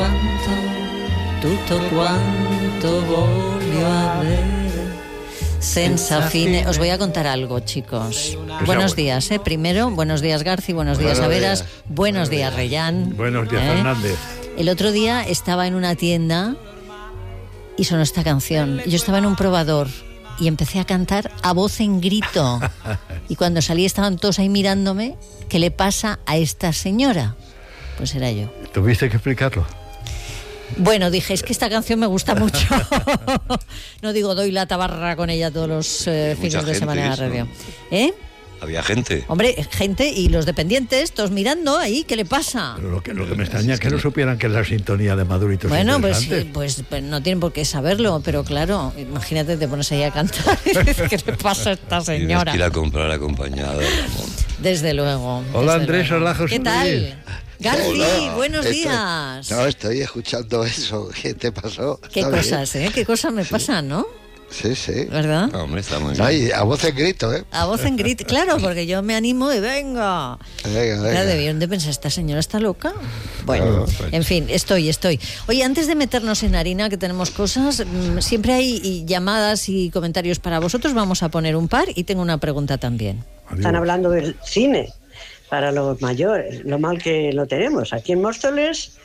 quanto voglio avere. Senza fine. Os voy a contar algo, chicos. Buenos días, primero, buenos días, Garci, buenos días, Averas, buenos días, Reyán. Buenos días, Fernández. El otro día estaba en una tienda y sonó esta canción. Yo estaba en un probador y empecé a cantar a voz en grito. Y cuando salí estaban todos ahí mirándome. ¿Qué le pasa a esta señora? Pues era yo. ¿Tuviste que explicarlo? Bueno, dije, es que esta canción me gusta mucho. No digo, doy la tabarra con ella todos los fines de semana en la radio. Había gente. Hombre, gente y los dependientes, todos mirando ahí, ¿qué le pasa? Pero lo que me extraña es que no supieran que es la sintonía de Madurito. Bueno, pues no tienen por qué saberlo, pero claro, imagínate, te pones ahí a cantar y dices, ¿qué le pasa a esta señora? Tienes que ir a comprar acompañada. Desde luego. Hola, Andrés, hola, José. ¿Qué tal? Garci, hola. buenos días. No, estoy escuchando eso. ¿Qué te pasó? Qué cosas, ¿Qué cosas me pasan, ¿no? Sí, sí. ¿Verdad? No, hombre, está muy No, bien. y a voz en grito, A voz en grito, claro, porque yo me animo y venga. Venga. Claro, debieron de pensar, ¿esta señora está loca? Bueno, en fin, estoy. Oye, antes de meternos en harina, que tenemos cosas, siempre hay llamadas y comentarios para vosotros, vamos a poner un par y tengo una pregunta también. Están hablando del cine para los mayores, lo mal que lo tenemos. Aquí en Móstoles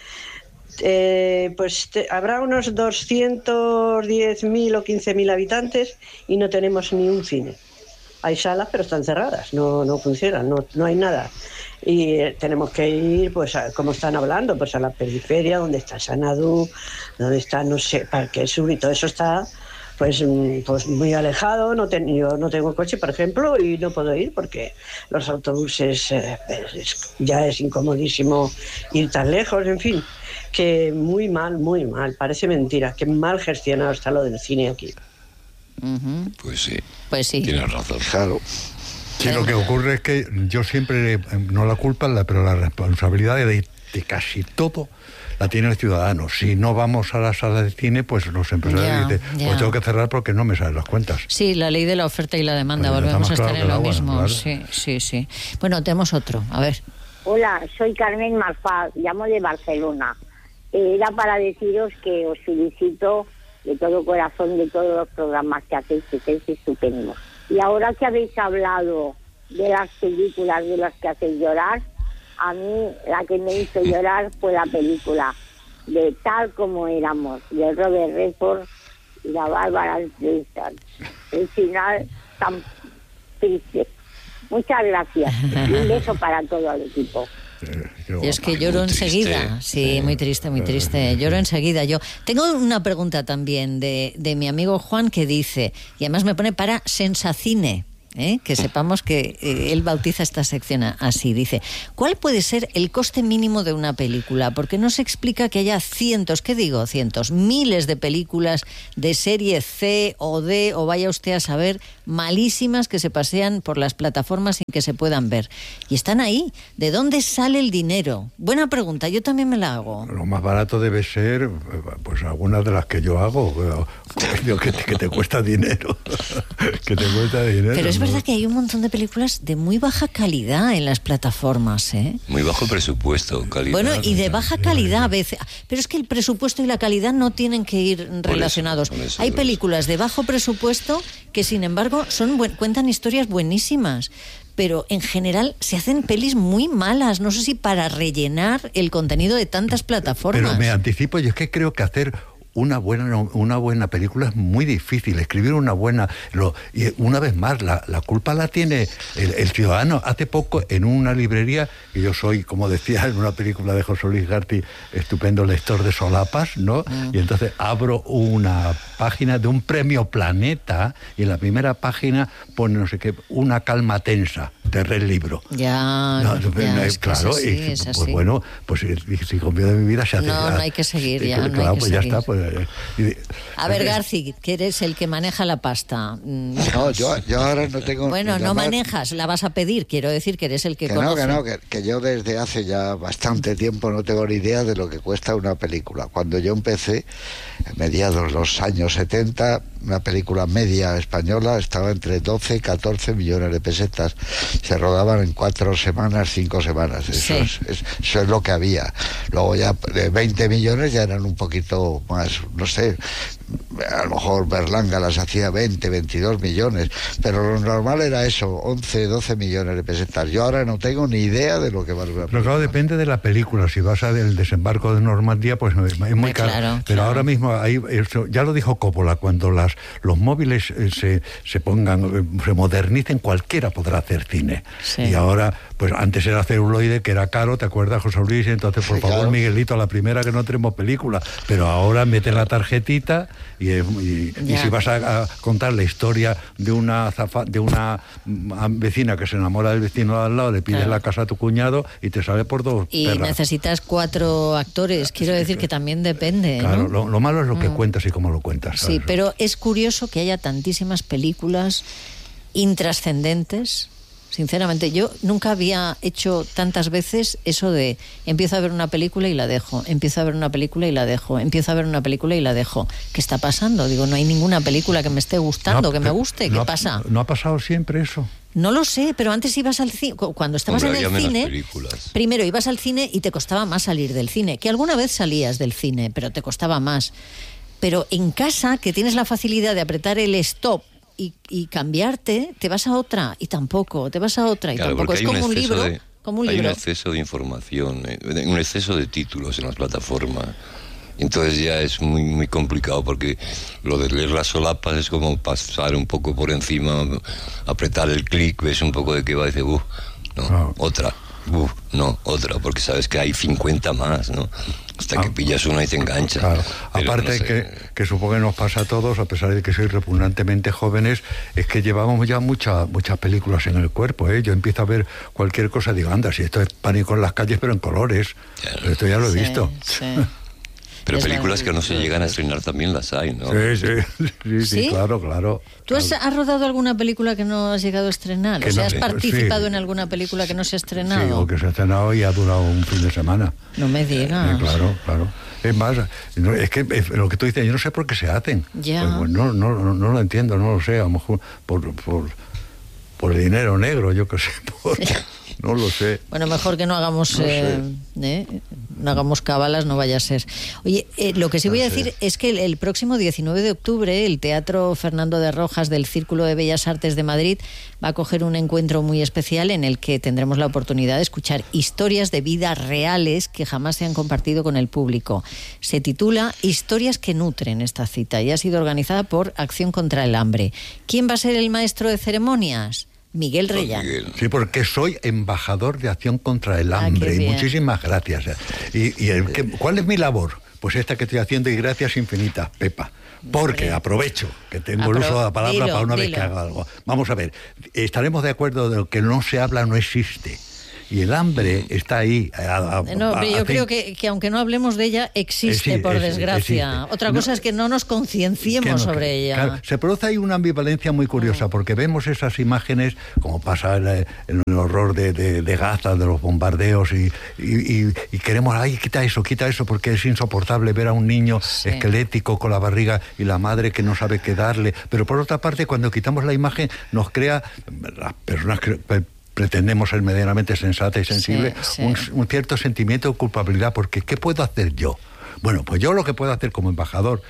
habrá unos 210.000 o 15.000 habitantes y no tenemos ni un cine. Hay salas, pero están cerradas, no funcionan, no hay nada. Y tenemos que ir, pues, como están hablando, pues a la periferia, donde está Sanadú, donde está, no sé, Parque Sur, y todo eso está pues muy alejado. Yo no tengo coche, por ejemplo, y no puedo ir porque los autobuses ya es incomodísimo ir tan lejos, en fin, que muy mal, parece mentira, que mal gestionado está lo del cine aquí. Uh-huh. Pues sí. Tienes razón. Claro. Sí, lo que ocurre es que yo siempre, no la culpa, pero la responsabilidad de casi todo la tiene el ciudadano. Si no vamos a la sala de cine, pues los empresarios dicen, pues tengo que cerrar porque no me salen las cuentas. Sí, la ley de la oferta y la demanda, pues volvemos a estar en lo mismo. Claro. Sí. Bueno, tenemos otro, a ver. Hola, soy Carmen Marfal, llamo de Barcelona. Era para deciros que os felicito de todo corazón de todos los programas que hacéis, que es estupendo. Y ahora que habéis hablado de las películas de las que hacéis llorar, a mí la que me hizo llorar fue la película de Tal como éramos, de Robert Redford y la Bárbara Streisand. El final tan triste. Muchas gracias. Y un beso para todo el equipo. Yo es que lloro enseguida. Sí, muy triste. Lloro enseguida. Yo tengo una pregunta también de mi amigo Juan, que dice, y además me pone para Sensacine, que sepamos que él bautiza esta sección así. Dice, ¿cuál puede ser el coste mínimo de una película? Porque no se explica que haya miles de películas de serie C o D, o vaya usted a saber, malísimas, que se pasean por las plataformas sin que se puedan ver. Y están ahí. ¿De dónde sale el dinero? Buena pregunta, yo también me la hago. Lo más barato debe ser, pues algunas de las que yo hago, que te cuesta dinero. Que te cuesta dinero. Pero es verdad que hay un montón de películas de muy baja calidad en las plataformas, Muy bajo presupuesto, calidad. Bueno, y de baja calidad a veces. Pero es que el presupuesto y la calidad no tienen que ir relacionados. Hay películas de bajo presupuesto que, sin embargo, cuentan historias buenísimas. Pero en general se hacen pelis muy malas. No sé si para rellenar el contenido de tantas plataformas. Pero me anticipo, yo es que creo que hacer una buena película es muy difícil. Escribir una buena... y una vez más, la culpa la tiene el ciudadano. Hace poco, en una librería, que yo soy, como decía en una película de José Luis García, estupendo lector de solapas, ¿no? Y entonces abro una página de un premio Planeta, y en la primera página pone, no sé qué, una calma tensa, de Red Libro. Claro, sí, y es así. Pues bueno, pues si confío de mi vida se hace... No hay que seguir ya. Claro, pues ya está. Pues, a ver, Garci, que eres el que maneja la pasta. No, yo ahora no tengo... Bueno, no manejas, la vas a pedir. Quiero decir que eres el que conoce. Que yo desde hace ya bastante tiempo no tengo ni idea de lo que cuesta una película. Cuando yo empecé, a mediados de los años 70, una película media española estaba entre 12 y 14 millones de pesetas. Se rodaban en 4 semanas, 5 semanas. Eso es lo que había. Luego ya de 20 millones ya eran un poquito más, no sé, a lo mejor Berlanga las hacía 20, 22 millones, pero lo normal era eso, 11, 12 millones de pesetas. Yo ahora no tengo ni idea de lo que va a ser. Pero claro, depende de la película. Si vas a el desembarco de Normandía, pues es muy caro. Claro, pero ahora mismo, ya lo dijo Coppola, cuando los móviles se pongan, se modernicen, cualquiera podrá hacer cine. Sí. Y ahora, pues antes era celuloide, que era caro, ¿te acuerdas, José Luis? Entonces, por favor, claro, Miguelito, a la primera que no tenemos película. Pero ahora mete la tarjetita y si vas a contar la historia de una vecina que se enamora del vecino de al lado, le pides la casa a tu cuñado y te sale por 2 y perras. Necesitas 4 actores, quiero decir que también depende, claro, ¿no? Lo malo es lo que cuentas y cómo lo cuentas, ¿sabes? Sí, pero es curioso que haya tantísimas películas intrascendentes. Sinceramente, yo nunca había hecho tantas veces eso de empiezo a ver una película y la dejo, empiezo a ver una película y la dejo, empiezo a ver una película y la dejo. ¿Qué está pasando? Digo, no hay ninguna película que me esté gustando, que me guste. ¿Qué pasa? ¿No ha pasado siempre eso? No lo sé, pero antes ibas al cine, cuando estabas en el cine, primero ibas al cine y te costaba más salir del cine, que alguna vez salías del cine, pero te costaba más. Pero en casa, que tienes la facilidad de apretar el stop y cambiarte, te vas a otra y tampoco, te vas a otra y tampoco. Es como un libro. Hay un exceso de información, un exceso de títulos en las plataformas. Entonces ya es muy, muy complicado, porque lo de leer las solapas es como pasar un poco por encima, apretar el clic, ves un poco de qué va y dices, otra. Otra, porque sabes que hay 50 más, ¿no? Hasta que pillas una y te enganchas. Claro. Aparte, no sé, que supongo que nos pasa a todos, a pesar de que sois repugnantemente jóvenes, es que llevamos ya muchas películas en el cuerpo, ¿eh? Yo empiezo a ver cualquier cosa, digo, anda, si esto es Pánico en las calles, pero en colores. Pero esto ya lo he visto. Sí. Pero es películas que no se llegan a estrenar también las hay, ¿no? Sí, claro. ¿Tú has rodado alguna película que no has llegado a estrenar? O sea, ¿has participado en alguna película que no se ha estrenado? Sí, o que se ha estrenado y ha durado un fin de semana. No me digas. Claro. Es más, es que lo que tú dices, yo no sé por qué se hacen. Ya. Pues, no lo entiendo, no lo sé, a lo mejor por el dinero negro, yo qué sé, no lo sé. Bueno, mejor que no hagamos no hagamos cábalas, no vaya a ser. Oye, lo que sí voy a decir es que el próximo 19 de octubre el Teatro Fernando de Rojas del Círculo de Bellas Artes de Madrid va a acoger un encuentro muy especial en el que tendremos la oportunidad de escuchar historias de vida reales que jamás se han compartido con el público. Se titula Historias que nutren esta cita y ha sido organizada por Acción contra el Hambre. ¿Quién va a ser el maestro de ceremonias? Miguel Reyán. Sí, porque soy embajador de Acción contra el Hambre y muchísimas gracias. ¿Cuál es mi labor? Pues esta que estoy haciendo, y gracias infinitas, Pepa. Porque aprovecho que tengo el uso de la palabra para una vez que haga algo. Vamos a ver, estaremos de acuerdo de lo que no se habla no existe. Y el hambre está ahí. Yo creo que aunque no hablemos de ella, existe, por desgracia. Existe. Otra cosa es que no nos concienciemos sobre ella. Claro, se produce ahí una ambivalencia muy curiosa, porque vemos esas imágenes, como pasa en el horror de Gaza, de los bombardeos, y queremos, quita eso, porque es insoportable ver a un niño esquelético con la barriga y la madre que no sabe qué darle. Pero por otra parte, cuando quitamos la imagen, nos crea, las personas pretendemos ser medianamente sensata y sensible, un cierto sentimiento de culpabilidad, porque ¿qué puedo hacer yo? Bueno, pues yo lo que puedo hacer como embajador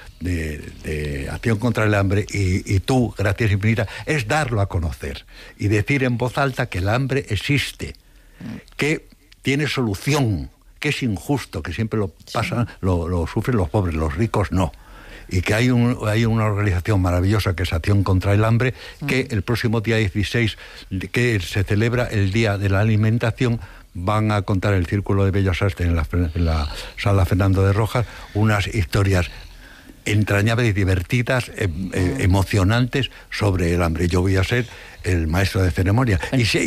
de Acción contra el Hambre, y tú, gracias infinitas, es darlo a conocer y decir en voz alta que el hambre existe, que tiene solución, que es injusto, que siempre lo sufren los pobres, los ricos no. Y que hay una organización maravillosa que es Acción contra el Hambre, que el próximo día 16, que se celebra el Día de la Alimentación, van a contar el Círculo de Bellas Artes en la Sala Fernando de Rojas unas historias entrañables y divertidas, emocionantes sobre el hambre. Yo voy a ser el maestro de ceremonia.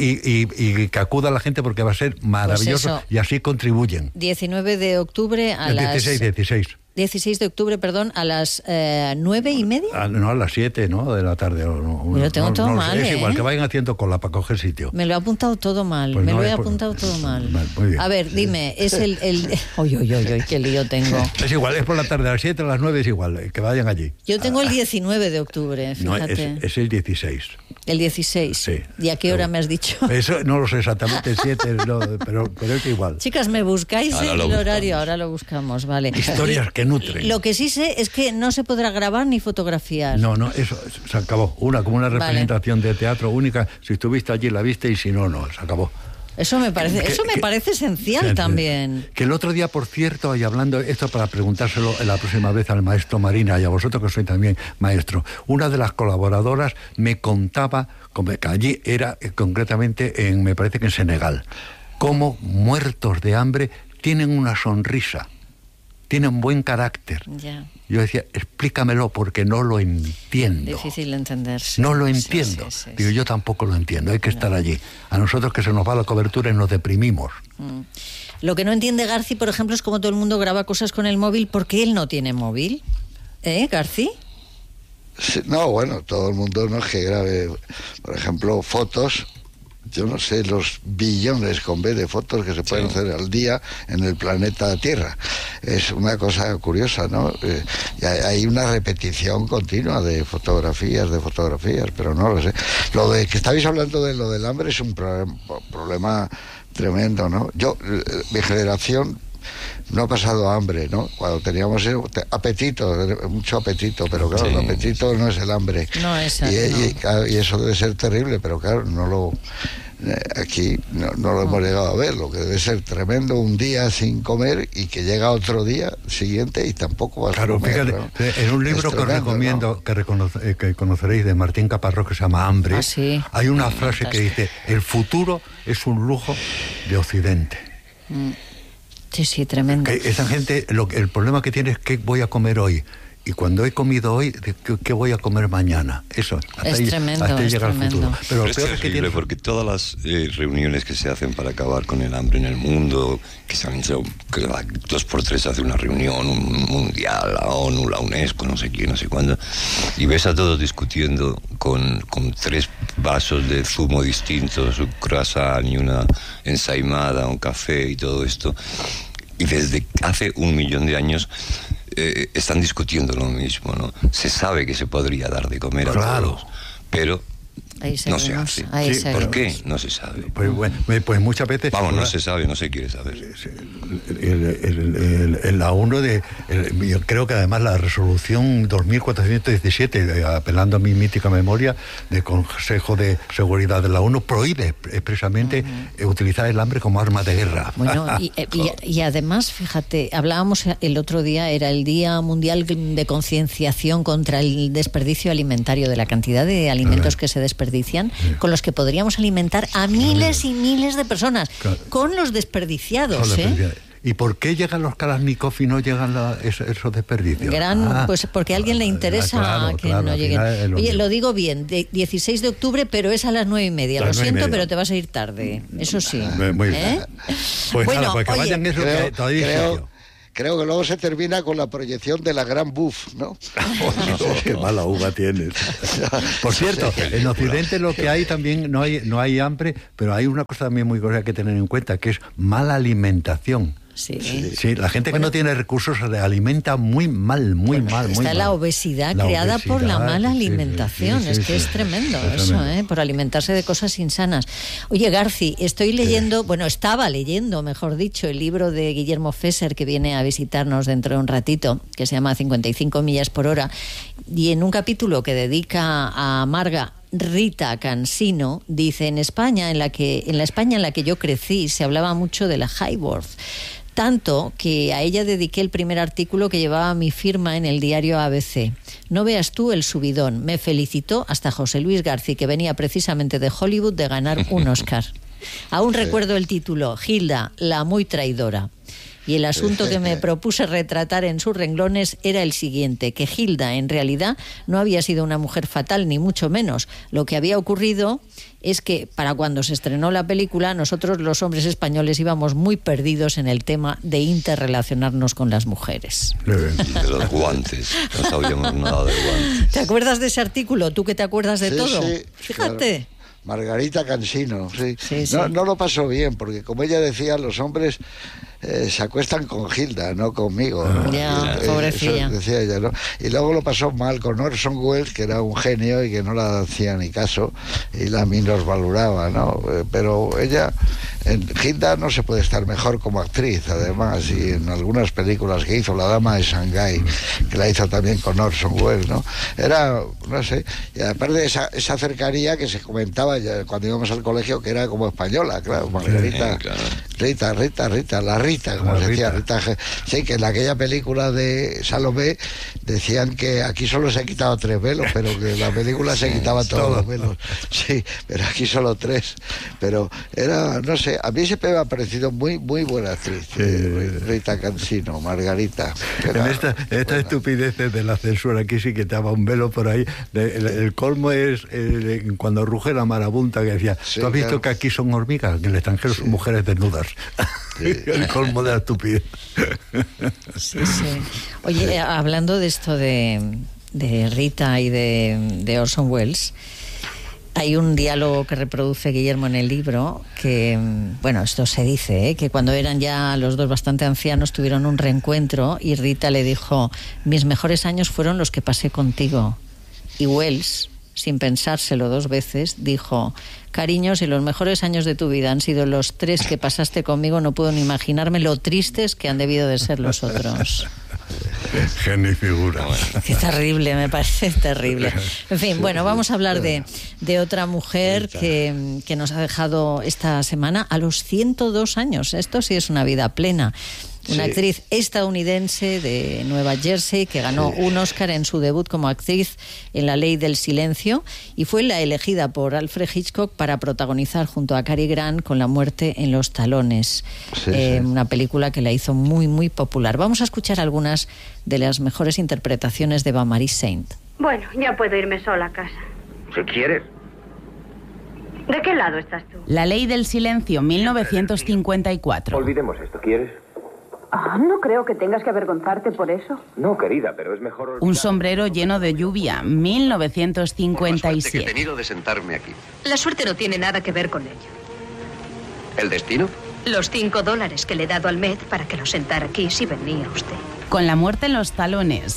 Y que acuda la gente, porque va a ser maravilloso, pues y así contribuyen. 19 de octubre a el 16. 16 de octubre, perdón, a las 9:30. No, a las 7, ¿no? De la tarde. Me lo tengo todo mal, Es igual, ¿eh? que vayan haciendo cola para coger sitio. Me lo he apuntado todo mal, Pues me no, lo he es por- apuntado todo mal. Vale, muy bien. A ver, dime, es el... Oy, qué lío tengo. Es igual, es por la tarde, a las 7, a las 9 es igual, que vayan allí. Yo tengo el 19 de octubre, No, fíjate. es el 16. El 16. Sí. ¿Y a qué hora me has dicho? Eso no lo sé exactamente, 7, no, pero es igual. Chicas, ¿me buscáis Ahora el lo horario? buscamos. Ahora lo buscamos, vale. Historias que nutren. Lo que sí sé es que no se podrá grabar ni fotografiar. No, eso se acabó. Como una Vale. representación de teatro única. Si estuviste allí, la viste, y si no, se acabó. Eso me parece esencial también. Que el otro día, por cierto, y hablando esto para preguntárselo la próxima vez al maestro Marina y a vosotros que sois también maestro, una de las colaboradoras me contaba, que allí era concretamente me parece que en Senegal, cómo muertos de hambre tienen una sonrisa, tienen buen carácter. Ya. Yo decía, explícamelo porque no lo entiendo. Difícil de entender. Sí. No lo Sí, entiendo. sí. Digo, yo tampoco lo entiendo, hay que estar allí. A nosotros que se nos va la cobertura y nos deprimimos. Lo que no entiende Garci, por ejemplo, es cómo todo el mundo graba cosas con el móvil porque él no tiene móvil. Garci? Sí, no, bueno, todo el mundo no es que grabe, por ejemplo, fotos. Yo no sé los billones con B de fotos que se pueden hacer al día en el planeta Tierra. Es una cosa curiosa, ¿no? Y hay una repetición continua de fotografías, pero no lo sé. Lo de que estabais hablando de lo del hambre es un problema tremendo, ¿no? Mi generación no ha pasado hambre, ¿no? Cuando teníamos apetito, mucho apetito, pero claro, el apetito no es el hambre. No es y eso debe ser terrible, pero claro, aquí no lo hemos llegado a ver. Lo que debe ser tremendo, un día sin comer y que llega otro día siguiente y tampoco vas a comer. Fíjate, ¿no? en un libro Es que os tremendo, recomiendo, ¿no? que conoceréis, de Martín Caparrós, que se llama Hambre, sí. hay una frase que dice: el futuro es un lujo de Occidente. Sí, tremendo. Que esa gente, el problema que tiene es qué voy a comer hoy. Y cuando he comido hoy, ¿qué voy a comer mañana? Eso, Es tremendo, hasta ahí es llega tremendo. el futuro. Pero lo es peor es que terrible tiene... porque todas las reuniones que se hacen para acabar con el hambre en el mundo, que se han hecho, que 2x3 hace una reunión, un mundial, la ONU, la UNESCO, no sé quién, no sé cuándo, y ves a todos discutiendo con 3 vasos de zumo distintos, un croissant y una ensaimada, un café y todo esto, y desde hace 1.000.000 de años están discutiendo lo mismo, ¿no? Se sabe que se podría dar de comer a todos, pero no se hace. ¿Por qué? No se sabe. Pues, bueno, pues muchas veces... Vamos, no se sabe, no se quiere saber. La ONU, yo creo que además la resolución 2417, apelando a mi mítica memoria, del Consejo de Seguridad de la ONU, prohíbe expresamente utilizar el hambre como arma de guerra. Bueno, y además, fíjate, hablábamos el otro día, era el Día Mundial de Concienciación contra el Desperdicio Alimentario, de la cantidad de alimentos que se desperdician, con los que podríamos alimentar a miles y miles de personas, con los desperdiciados, ¿Y por qué llegan los Kalashnikov y no llegan esos desperdicios? Pues porque a alguien le interesa que no lleguen. Oye, lo digo bien, 16 de octubre, pero es a las 9:30. Lo siento, pero te vas a ir tarde. Eso sí. Muy bien. Pues bueno, nada, pues que vayan eso, que todavía creo que luego se termina con la proyección de la Gran Buff, ¿no? Qué mala uva tienes. Por cierto, en Occidente lo que hay también, no hay hambre, pero hay una cosa también muy curiosa que tener en cuenta, que es mala alimentación. Sí, la gente que no tiene recursos se alimenta muy mal, muy mal. Está la obesidad creada por la mala alimentación. Es que es tremendo eso, por alimentarse de cosas insanas. Oye, Garci, estoy leyendo, estaba leyendo, mejor dicho, el libro de Guillermo Fesser, que viene a visitarnos dentro de un ratito, que se llama 55 millas por hora, y en un capítulo que dedica a Marga Rita Cansino, dice: en la España en la que yo crecí se hablaba mucho de la Highworth, tanto que a ella dediqué el primer artículo que llevaba mi firma en el diario ABC. No veas tú el subidón. Me felicitó hasta José Luis Garci, que venía precisamente de Hollywood de ganar un Oscar. Aún recuerdo el título: Gilda, la muy traidora. y el asunto que me propuse retratar en sus renglones era el siguiente, que Gilda en realidad no había sido una mujer fatal, ni mucho menos. Lo que había ocurrido es que para cuando se estrenó la película, nosotros los hombres españoles íbamos muy perdidos en el tema de interrelacionarnos con las mujeres. De los guantes, no sabíamos nada de guantes. ¿Te acuerdas de ese artículo? ¿Tú que te acuerdas de todo? Sí, Fíjate. Claro. Margarita Cansino, sí. Sí. No lo pasó bien, porque como ella decía, los hombres se acuestan con Gilda, no conmigo, ¿no? Ya, pobrecilla. Eso decía ella, ¿no? Y luego lo pasó mal con Orson Welles, que era un genio y que no la hacía ni caso, y la minusvaloraba, ¿no? Pero ella, en Gilda no se puede estar mejor como actriz, además, y en algunas películas que hizo, La Dama de Shanghái, que la hizo también con Orson Welles, ¿no? Era, no sé, y aparte de esa cercanía que se comentaba ya cuando íbamos al colegio, que era como española, claro, Margarita, claro. Rita, como se decía, Rita. Sí, que en aquella película de Salomé decían que aquí solo se ha quitado 3 velos, pero que en la película se quitaban todos los velos. Sí, pero aquí solo 3. Pero era, no sé, a mí siempre me ha parecido muy buena actriz, Rita Cansino, Margarita. En esta estupidez de la censura, aquí sí que te daba un velo por ahí. El colmo es cuando ruge la marabunta, que decía, ¿tú has visto que aquí son hormigas? Que en el extranjero son mujeres desnudas. Sí. El colmo de la estupidez. Sí. Oye, hablando de esto de Rita y de Orson Welles, hay un diálogo que reproduce Guillermo en el libro que, bueno, esto se dice, que cuando eran ya los dos bastante ancianos tuvieron un reencuentro y Rita le dijo, mis mejores años fueron los que pasé contigo. Y Welles, sin pensárselo 2 veces, dijo, cariño, si los mejores años de tu vida han sido los 3 que pasaste conmigo, no puedo ni imaginarme lo tristes que han debido de ser los otros. Genio y figura. Qué terrible, me parece terrible. En fin, bueno, vamos a hablar de otra mujer que nos ha dejado esta semana a los 102 años. Esto sí es una vida plena. Una actriz estadounidense de Nueva Jersey que ganó un Oscar en su debut como actriz en La Ley del Silencio y fue la elegida por Alfred Hitchcock para protagonizar junto a Cary Grant con La muerte en los talones, una película que la hizo muy popular. Vamos a escuchar algunas de las mejores interpretaciones de Eva Marie Saint. Bueno, ya puedo irme sola a casa. Si quieres. ¿De qué lado estás tú? La Ley del Silencio, 1954. Olvidemos esto, ¿quieres? No creo que tengas que avergonzarte por eso. No, querida, pero es mejor... Un sombrero lleno de lluvia, 1957. Que he tenido de sentarme aquí. La suerte no tiene nada que ver con ello. ¿El destino? Los $5 que le he dado al Met para que lo sentara aquí si venía usted. Con la muerte en los talones,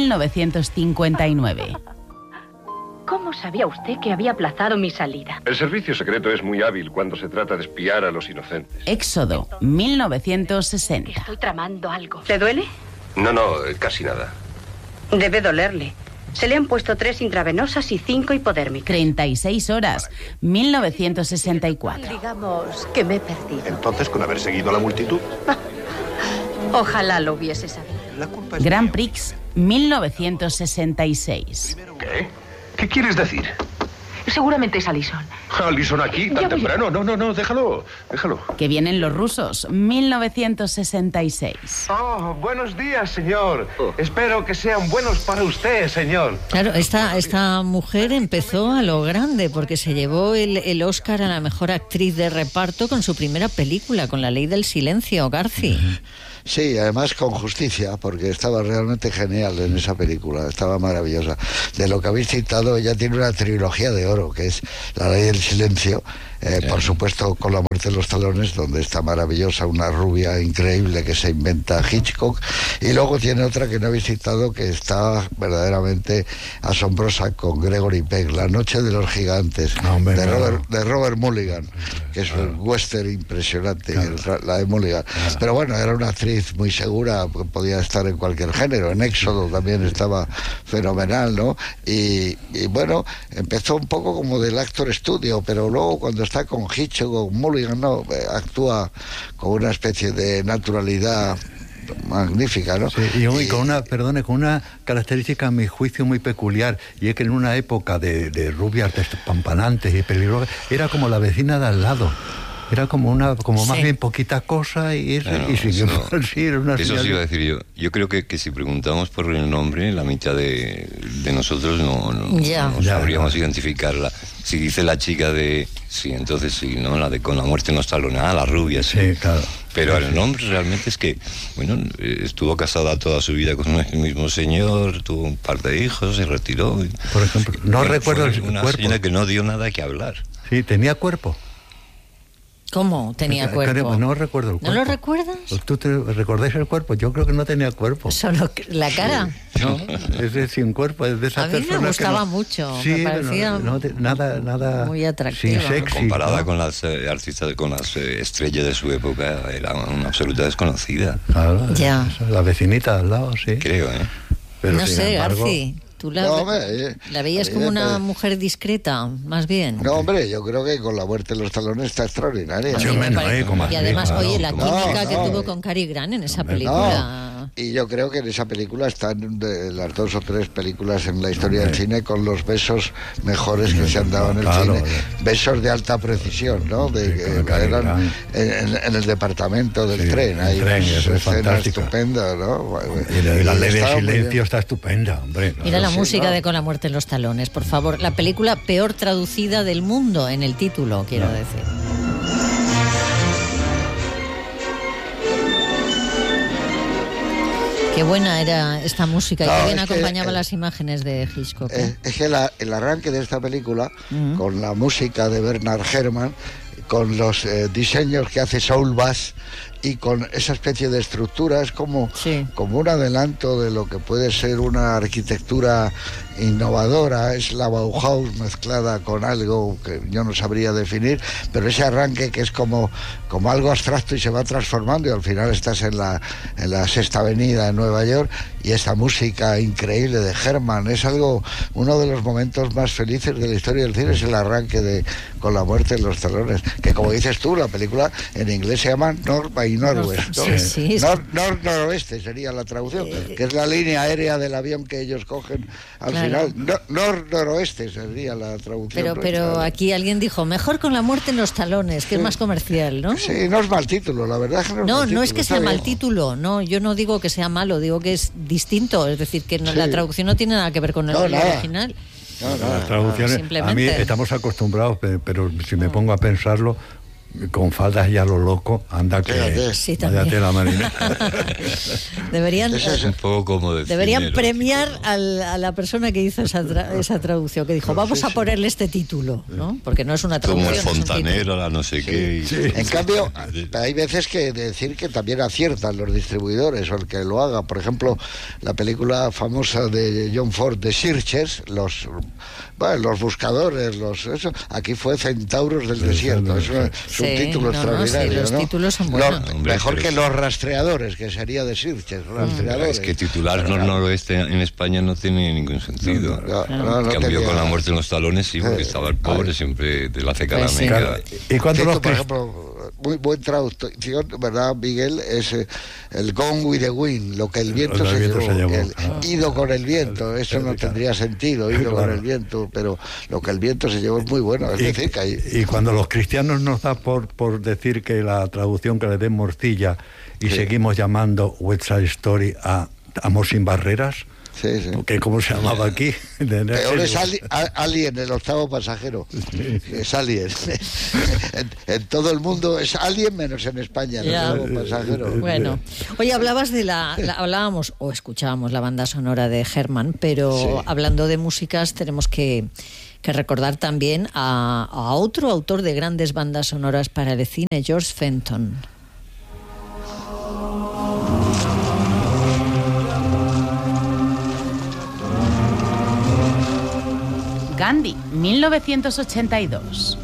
1959. ¿Cómo sabía usted que había aplazado mi salida? El servicio secreto es muy hábil cuando se trata de espiar a los inocentes. Éxodo, 1960. Estoy tramando algo. ¿Le duele? No, casi nada. Debe dolerle. Se le han puesto 3 intravenosas y 5 hipodérmicas. 36 horas, 1964. Digamos que me he perdido. Entonces, con haber seguido a la multitud. Ojalá lo hubiese sabido. La culpa es Grand Prix, 1966. ¿Qué? ¿Qué quieres decir? Seguramente es Alison. ¿Alison aquí tan temprano? No, déjalo. Que vienen los rusos, 1966. Buenos días, señor. Espero que sean buenos para usted, señor. Claro, esta mujer empezó a lo grande porque se llevó el Oscar a la mejor actriz de reparto con su primera película, con La Ley del Silencio, Garci. Sí, además con justicia, porque estaba realmente genial en esa película, estaba maravillosa. De lo que habéis citado, ella tiene una trilogía de oro, que es La Ley del Silencio, por supuesto con La muerte en los talones, donde está maravillosa, una rubia increíble que se inventa Hitchcock, y luego tiene otra que no habéis citado, que está verdaderamente asombrosa, con Gregory Peck, La noche de los gigantes, de Robert Mulligan, que es un western impresionante, la de Mulligan. Pero bueno, era una actriz muy segura, podía estar en cualquier género. En Éxodo también estaba fenomenal, ¿no? Y bueno, empezó un poco como del Actor Studio, pero luego cuando está con Hitchcock, con Mulligan, ¿no? Actúa con una especie de naturalidad magnífica, ¿no? Sí, y con una característica a mi juicio muy peculiar, y es que en una época de rubias despampanantes y peligrosas, era como la vecina de al lado. Era como más bien poquita cosa y eso, Claro, y seguimos eso, así, era una eso señal. sí iba a decir yo. Yo creo que si preguntamos por el nombre, la mitad de nosotros no sabríamos identificarla. Si dice la chica de... Sí, entonces sí, ¿no? La de Con la muerte en los talones, la rubia, sí. Sí, claro. Pero el nombre realmente es que, bueno, estuvo casada toda su vida con el mismo señor, tuvo un par de hijos, se retiró. Por ejemplo, no recuerdo el una cuerpo. señora que no dio nada que hablar. Sí, tenía cuerpo. ¿Cómo tenía cuerpo? No recuerdo el cuerpo. ¿No lo recuerdas? ¿Tú te recordáis el cuerpo? Yo creo que no tenía cuerpo. ¿Solo la cara? No, es de sin cuerpo, es de esas personas. A mí me gustaba mucho, sí, me parecía nada muy atractiva. sin sexy, comparada ¿no? con las artistas, con las estrellas de su época, era una absoluta desconocida. Claro, ya. La vecinita al lado, sí. Creo, Pero no sé, embargo, Garci. ¿Tú la veías como una mujer discreta, más bien? No, hombre, yo creo que Con la muerte en los talones está extraordinaria. Y además, oye, la química que tuvo con Cary Grant en esa película... Y yo creo que en esa película están las 2 o 3 películas en la historia del cine con los besos mejores que se han dado en el cine. Besos de alta precisión, ¿no? Eran en el departamento del tren. Hay es fantástico. Estupenda, ¿no? Y la ley de silencio está estupenda, hombre. Mira la música de Con la muerte en los talones, por favor. La película peor traducida del mundo en el título, quiero decir. Qué buena era esta música y qué bien acompañaba las imágenes de Hitchcock. Es que el arranque de esta película, con la música de Bernard Herrmann, con los diseños que hace Saul Bass y con esa especie de estructura, es como un adelanto de lo que puede ser una arquitectura innovadora. Es la Bauhaus mezclada con algo que yo no sabría definir, pero ese arranque que es como algo abstracto y se va transformando y al final estás en la Sexta Avenida en Nueva York, y esta música increíble de Herrmann es uno de los momentos más felices de la historia del cine. Es el arranque de Con la muerte en los talones, que como dices tú, la película en inglés se llama North by Northwest, ¿no? Noroeste sería la traducción, que es la línea aérea del avión que ellos cogen al final. Noroeste sería la traducción. Pero aquí alguien dijo, mejor Con la muerte en los talones, que es más comercial, ¿no? Sí, no es mal título, la verdad es que no es que sea mal título, no, yo no digo que sea malo, digo que es distinto, es decir, que la traducción no tiene nada que ver con el original. Las traducciones, a mí estamos acostumbrados, pero si me pongo a pensarlo, con faldas ya lo loco, anda que sí, váyate la marina. Deberían un poco como deberían premiar a la persona que hizo esa traducción, que dijo, vamos a ponerle este título, ¿no? Porque no es una traducción. Como el fontanero, la no sé qué. En cambio, hay veces que decir que también aciertan los distribuidores o el que lo haga. Por ejemplo, la película famosa de John Ford, de Searchers, los buscadores, aquí fue Centauros del Desierto. Es un título extraordinario, los títulos son buenos. Mejor que Los Rastreadores, que sería de Searchers, Rastreadores. Es que titular Noroeste en España no tiene ningún sentido. En cambio, Con la muerte en los talones sí, porque estaba el pobre siempre de la ceca a la meca. Y cuando por ejemplo, muy buen traducción, ¿verdad, Miguel? Es el Gone with the Wind, lo que el viento se llevó. Ido con el viento, eso no tendría sentido, ido con el viento, pero lo que el viento se llevó es muy bueno. Es decir, y cuando los cristianos nos da por decir que la traducción que le den morcilla y seguimos llamando West Side Story a Amor sin barreras, que ¿cómo se llamaba aquí? Peor es Alien, el octavo pasajero. Es Alien. En todo el mundo es Alien, menos en España, el octavo pasajero. Bueno, oye, hablábamos o escuchábamos la banda sonora de Herrmann, pero hablando de músicas tenemos que recordar también a otro autor de grandes bandas sonoras para el cine, George Fenton. Gandhi, 1982.